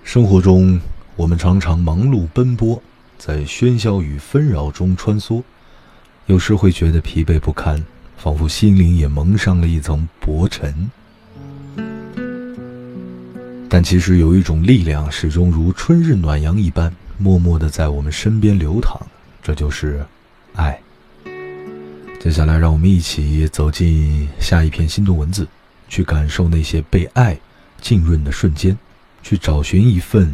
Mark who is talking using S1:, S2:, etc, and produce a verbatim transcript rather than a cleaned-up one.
S1: 生活中，我们常常忙碌奔波，在喧嚣与纷扰中穿梭，有时会觉得疲惫不堪，仿佛心灵也蒙上了一层薄尘。但其实有一种力量始终如春日暖阳一般，默默地在我们身边流淌，这就是爱。接下来让我们一起走进下一篇心动文字，去感受那些被爱浸润的瞬间，去找寻一份